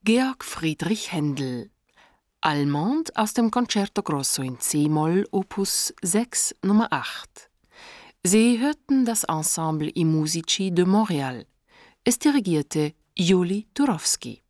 Georg Friedrich Händel. Allemande aus dem Concerto Grosso in C-Moll, Opus 6, Nummer 8. Sie hörten das Ensemble I Musici de Montréal. Es dirigierte Juli Turowski.